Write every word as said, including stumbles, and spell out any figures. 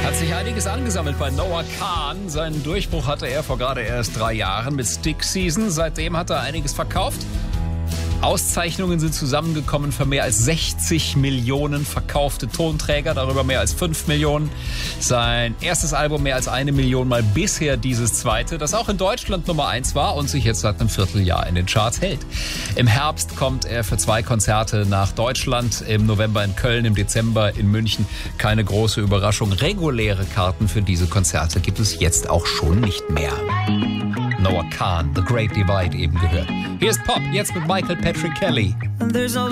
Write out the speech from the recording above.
Hat sich einiges angesammelt bei Noah Kahan. Seinen Durchbruch hatte er vor gerade erst drei Jahren mit Stick Season. Seitdem hat er einiges verkauft. Auszeichnungen sind zusammengekommen für mehr als sechzig Millionen verkaufte Tonträger, darüber mehr als fünf Millionen. Sein erstes Album mehr als eine Million Mal, bisher dieses zweite, das auch in Deutschland Nummer eins war und sich jetzt seit einem Vierteljahr in den Charts hält. Im Herbst kommt er für zwei Konzerte nach Deutschland, im November in Köln, im Dezember in München. Keine große Überraschung, reguläre Karten für diese Konzerte gibt es jetzt auch schon nicht mehr. Noah Kahan, The Great Divide eben gehört. Hier ist Pop, jetzt mit Michael Patrick Kelly.